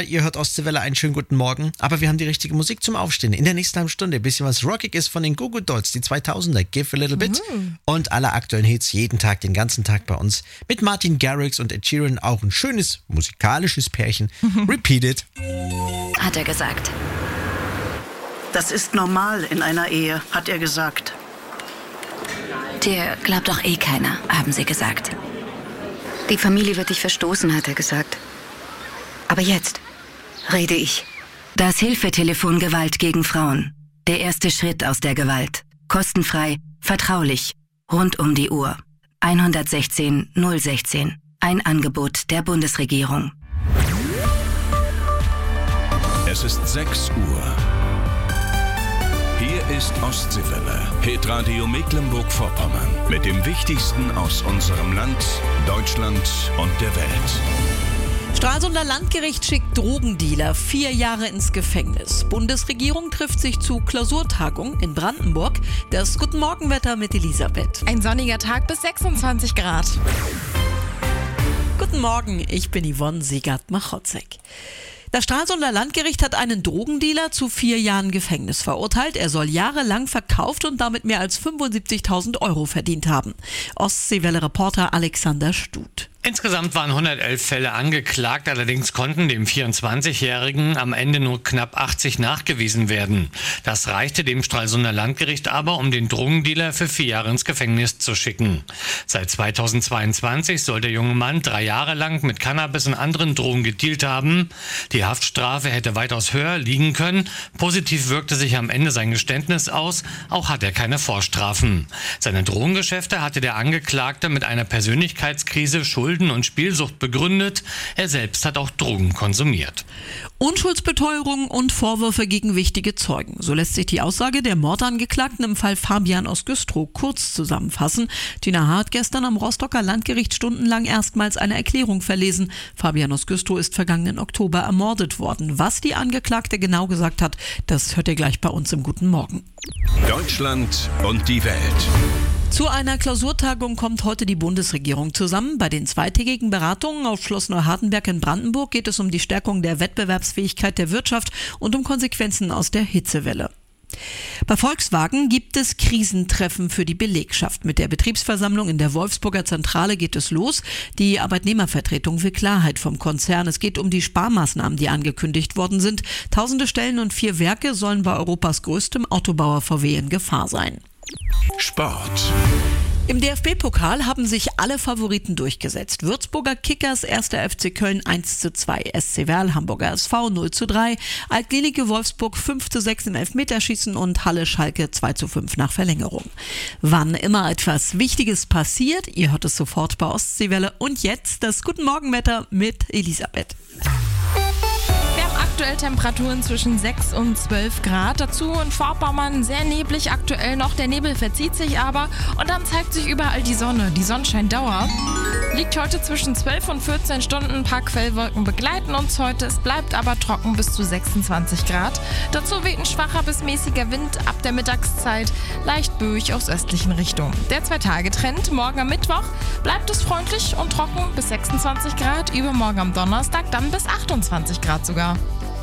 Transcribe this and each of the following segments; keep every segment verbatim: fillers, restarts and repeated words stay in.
Wetter, ihr hört Ostseewelle, einen schönen guten Morgen. Aber wir haben die richtige Musik zum Aufstehen. In der nächsten halben Stunde ein bisschen was rockig ist von den Goo Goo Dolls, die zweitausender, Give a Little Bit. Mhm. Und alle aktuellen Hits jeden Tag, den ganzen Tag bei uns. Mit Martin Garrix und Ed Sheeran auch ein schönes musikalisches Pärchen. Mhm. Repeat it. Hat er gesagt. Das ist normal in einer Ehe, hat er gesagt. Dir glaubt doch eh keiner, haben sie gesagt. Die Familie wird dich verstoßen, hat er gesagt. Aber jetzt rede ich. Das Hilfetelefon Gewalt gegen Frauen. Der erste Schritt aus der Gewalt. Kostenfrei, vertraulich, rund um die Uhr. eins sechzehn null sechzehn. Ein Angebot der Bundesregierung. Es ist sechs Uhr. Hier ist Ostseewelle, Hitradio Mecklenburg-Vorpommern. Mit dem Wichtigsten aus unserem Land, Deutschland und der Welt. Stralsunder Landgericht schickt Drogendealer vier Jahre ins Gefängnis. Bundesregierung trifft sich zu Klausurtagung in Brandenburg. Das Guten Morgenwetter mit Elisabeth. Ein sonniger Tag bis sechsundzwanzig Grad. Guten Morgen, ich bin Yvonne Siegert-Machotzek. Das Stralsunder Landgericht hat einen Drogendealer zu vier Jahren Gefängnis verurteilt. Er soll jahrelang verkauft und damit mehr als fünfundsiebzigtausend Euro verdient haben. Ostseewelle-Reporter Alexander Stut. Insgesamt waren hundertelf Fälle angeklagt, allerdings konnten dem vierundzwanzigjährigen am Ende nur knapp achtzig nachgewiesen werden. Das reichte dem Stralsunder Landgericht aber, um den Drogendealer für vier Jahre ins Gefängnis zu schicken. Seit zweitausendzweiundzwanzig soll der junge Mann drei Jahre lang mit Cannabis und anderen Drogen gedealt haben. Die Haftstrafe hätte weitaus höher liegen können. Positiv wirkte sich am Ende sein Geständnis aus, auch hat er keine Vorstrafen. Seine Drogengeschäfte hatte der Angeklagte mit einer Persönlichkeitskrise, Schuld und Spielsucht begründet. Er selbst hat auch Drogen konsumiert. Unschuldsbeteuerung und Vorwürfe gegen wichtige Zeugen. So lässt sich die Aussage der Mordangeklagten im Fall Fabian aus Güstrow kurz zusammenfassen. Tina H. hat gestern am Rostocker Landgericht stundenlang erstmals eine Erklärung verlesen. Fabian aus Güstrow ist vergangenen Oktober ermordet worden. Was die Angeklagte genau gesagt hat, das hört ihr gleich bei uns im Guten Morgen. Deutschland und die Welt. Zu einer Klausurtagung kommt heute die Bundesregierung zusammen. Bei den zweitägigen Beratungen auf Schloss Neuhardenberg in Brandenburg geht es um die Stärkung der Wettbewerbsfähigkeit der Wirtschaft und um Konsequenzen aus der Hitzewelle. Bei Volkswagen gibt es Krisentreffen für die Belegschaft. Mit der Betriebsversammlung in der Wolfsburger Zentrale geht es los. Die Arbeitnehmervertretung will Klarheit vom Konzern. Es geht um die Sparmaßnahmen, die angekündigt worden sind. Tausende Stellen und vier Werke sollen bei Europas größtem Autobauer V W in Gefahr sein. Sport. Im D F B-Pokal haben sich alle Favoriten durchgesetzt. Würzburger Kickers, erster F C Köln eins zu zwei, S C Verl, Hamburger S V null zu drei, Altlinike Wolfsburg fünf zu sechs im Elfmeterschießen und Halle Schalke zwei zu fünf nach Verlängerung. Wann immer etwas Wichtiges passiert, ihr hört es sofort bei Ostseewelle. Und jetzt das Guten Morgenwetter mit Elisabeth. Aktuell Temperaturen zwischen sechs und zwölf Grad. Dazu in Vorpommern sehr neblig aktuell noch. Der Nebel verzieht sich aber und dann zeigt sich überall die Sonne. Die Sonnenscheindauer liegt heute zwischen zwölf und vierzehn Stunden. Ein paar Quellwolken begleiten uns heute. Es bleibt aber trocken bis zu sechsundzwanzig Grad. Dazu weht ein schwacher bis mäßiger Wind ab der Mittagszeit leicht böig aus östlichen Richtungen. Der Zwei-Tage-Trend. Morgen am Mittwoch bleibt es freundlich und trocken bis sechsundzwanzig Grad. Übermorgen am Donnerstag dann bis achtundzwanzig Grad sogar.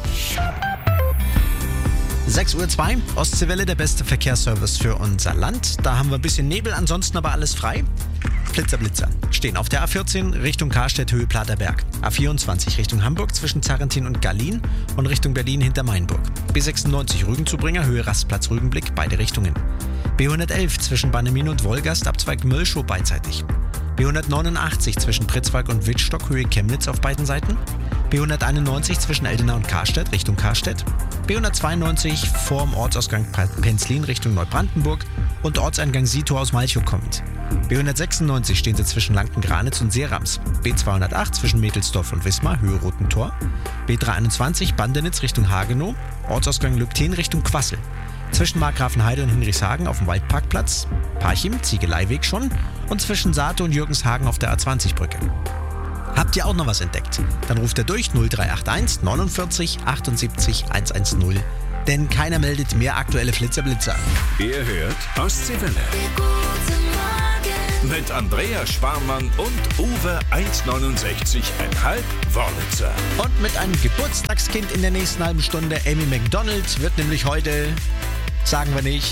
sechs Uhr zwei, Ostseewelle, der beste Verkehrsservice für unser Land. Da haben wir ein bisschen Nebel, ansonsten aber alles frei. Flitzer, Blitzer stehen auf der A vierzehn Richtung Karstedt, Höhe Platerberg. A vierundzwanzig Richtung Hamburg zwischen Zarrentin und Gallien und Richtung Berlin hinter Mainburg. B sechsundneunzig Rügenzubringer, Höhe Rastplatz Rügenblick, beide Richtungen. B hundertelf zwischen Bannemin und Wolgast, Abzweig Mölschow beidseitig. B hundertneunundachtzig zwischen Pritzwalk und Wittstock, Höhe Chemnitz auf beiden Seiten. B hunderteinundneunzig zwischen Eldena und Karstedt, Richtung Karstedt. B hundertzweiundneunzig vorm Ortsausgang Penzlin Richtung Neubrandenburg und Ortseingang Sito aus Malchow kommend. B hundertsechsundneunzig stehen sie zwischen Lanken-Granitz und Seerams. B zweihundertacht zwischen Mädelsdorf und Wismar, Höhe Rotentor. B dreihunderteinundzwanzig Bandenitz Richtung Hagenow, Ortsausgang Lübten Richtung Quassel. Zwischen Markgrafenheide und Hinrichshagen auf dem Waldparkplatz, Parchim, Ziegeleiweg schon und zwischen Saate und Jürgenshagen auf der A zwanzig Brücke. Habt ihr auch noch was entdeckt? Dann ruft ihr durch null drei acht eins neunundvierzig achtundsiebzig hundertzehn. Denn keiner meldet mehr aktuelle Flitzer-Blitzer. Ihr hört Ostseewelle. Guten Morgen. Mit Andrea Sparmann und Uwe eins neunundsechzig Komma fünf Wörlitzer. Und mit einem Geburtstagskind in der nächsten halben Stunde. Amy McDonald wird nämlich heute, sagen wir nicht,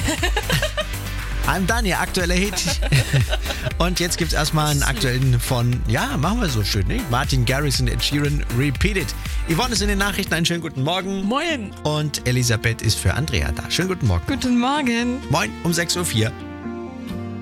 I'm done, ihr aktueller Hit. Und jetzt gibt's erstmal einen aktuellen von, ja, machen wir so schön, ne? Martin Garrix und Ed Sheeran, Repeat It. Yvonne ist in den Nachrichten, einen schönen guten Morgen. Moin. Und Elisabeth ist für Andrea da. Schönen guten Morgen. Guten Morgen. Moin um sechs Uhr vier.